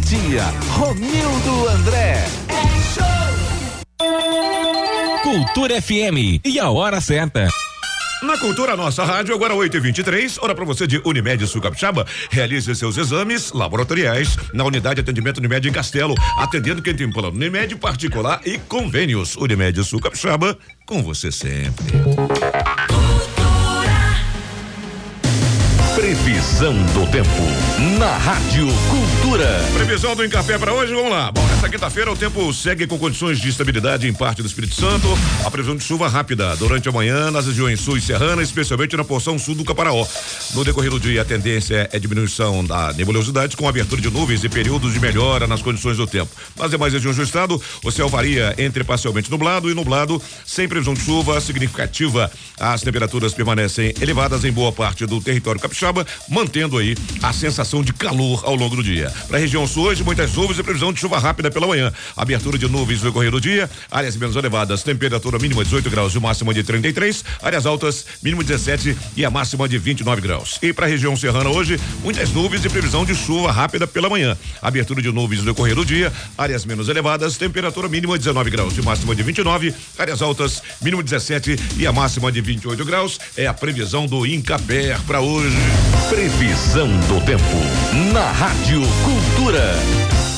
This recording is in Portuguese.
dia, Romildo André. Cultura FM e a hora certa. Na Cultura, nossa rádio, agora 8h23, hora para você de Unimed Sul Capixaba. Realize seus exames laboratoriais na unidade de atendimento Unimed em Castelo, atendendo quem tem plano Unimed particular e convênios. Unimed Sul Capixaba, com você sempre. Previsão do tempo na Rádio Cultura. Previsão do Incapé para hoje, vamos lá. Bom, nesta quinta-feira o tempo segue com condições de estabilidade em parte do Espírito Santo. A previsão de chuva rápida durante a manhã nas regiões sul e serrana, especialmente na porção sul do Caparaó. No decorrer do dia, a tendência é diminuição da nebulosidade com abertura de nuvens e períodos de melhora nas condições do tempo. Nas demais regiões do estado, o céu varia entre parcialmente nublado e nublado, sem previsão de chuva significativa. As temperaturas permanecem elevadas em boa parte do território capixaba, mantendo aí a sensação de calor ao longo do dia. Para a região sul hoje, muitas nuvens e previsão de chuva rápida pela manhã. Abertura de nuvens no decorrer do dia, áreas menos elevadas, temperatura mínima 18 graus e máxima de 33, áreas altas, mínimo 17 e a máxima de 29 graus. E para a região serrana hoje, muitas nuvens e previsão de chuva rápida pela manhã. Abertura de nuvens no decorrer do dia, áreas menos elevadas, temperatura mínima 19 graus e máxima de 29, áreas altas, mínimo 17 e a máxima de 28 graus. É a previsão do Incapé para hoje. Previsão do tempo na Rádio Cultura.